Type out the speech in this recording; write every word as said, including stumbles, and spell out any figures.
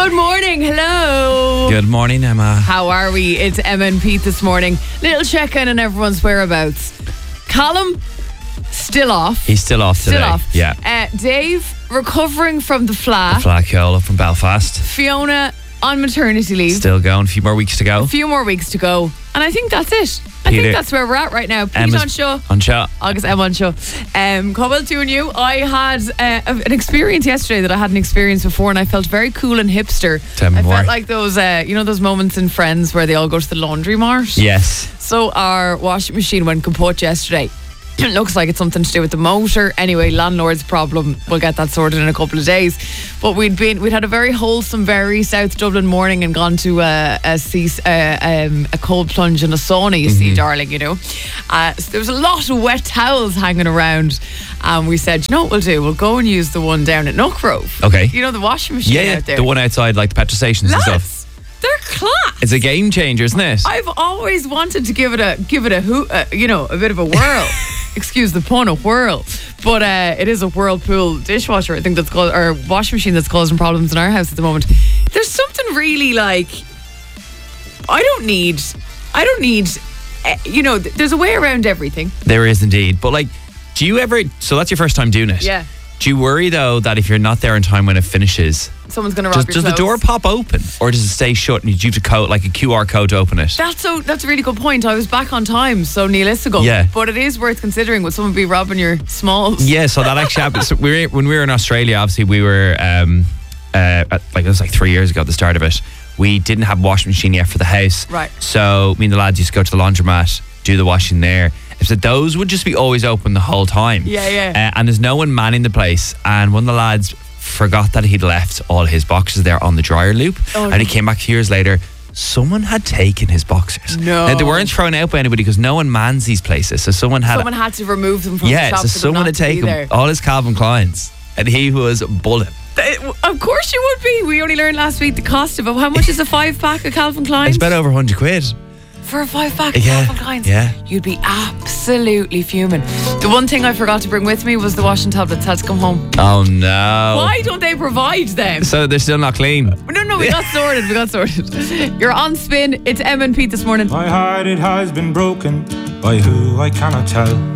Good morning, hello. Good morning, Emma. How are we? It's Emma and Pete this morning. Little check-in on everyone's whereabouts. Callum, still off. He's still off today. Still off. Yeah. Uh, Dave, recovering from the fla. Flaciola from Belfast. Fiona, on maternity leave. Still going. A few more weeks to go. A few more weeks to go. And I think that's it. I Peter. think that's where we're at right now. Pete Emma's on show. On show. August Emma on show. Um, Cobble to you. I had uh, an experience yesterday that I hadn't experienced before, and I felt very cool and hipster. Tell me I more. felt like those, uh, you know, those moments in Friends where they all go to the laundry mart. Yes. So our washing machine went kaput yesterday. It looks like it's something to do with the motor. Anyway, landlord's problem. We'll get that sorted in a couple of days. But we'd been we'd had a very wholesome, very South Dublin morning and gone to a a, sea, uh, um, a cold plunge and a sauna. You mm-hmm. see, darling, you know. Uh, so there was a lot of wet towels hanging around, and we said, you know what we'll do? We'll go and use the one down at Knockgrove. Okay. You know, the washing machine Yeah, yeah. out there. The one outside, like the petrol stations Lads, and stuff. they're class. It's a game changer, isn't it? I've always wanted to give it a give it a who, uh, you know, a bit of a whirl. Excuse the pun, a whirl. But uh, it is a Whirlpool dishwasher, I think that's called, or washing machine that's causing problems in our house at the moment. There's something really like, I don't need, I don't need, uh, you know, th- there's a way around everything. There is indeed. But like, do you ever, so that's your first time doing it? Yeah. Do you worry though that if you're not there in time when it finishes, Someone's going to rob does, your does the clothes? door pop open or does it stay shut and you have to code like a Q R code to open it? That's so. That's a really good point. I was back on time, so nihilistic. Yeah. But it is worth considering. Would someone be robbing your smalls? Yeah, so that actually happened. So we were, when we were in Australia, obviously we were, um, uh, at, like it was like three years ago at the start of it. We didn't have a washing machine yet for the house. Right. So me and the lads used to go to the laundromat, do the washing there. So those would just be always open the whole time. Yeah, yeah. Uh, and there's no one manning the place. And one of the lads forgot that he'd left all his boxes there on the dryer loop. Oh, and he no. came back years later. Someone had taken his boxers. No. Now, they weren't thrown out by anybody because no one mans these places. So someone had. Someone had to remove them from yeah, the shop. so for them someone not had to be taken there. all his Calvin Kleins. And he was bullet. Uh, Of course you would be. We only learned last week the cost of it. How much is a five pack of Calvin Klein? It's about over one hundred quid. For a five pack of Yeah, Calvin Kleins? yeah. You'd be absolutely fuming. The one thing I forgot to bring with me was the washing tablets. Had to come home. Oh no. Why don't they provide them? So they're still not clean. No, no, we got sorted. We got sorted. You're on spin. It's Emma and Pete this morning. My heart, it has been broken by who I cannot tell.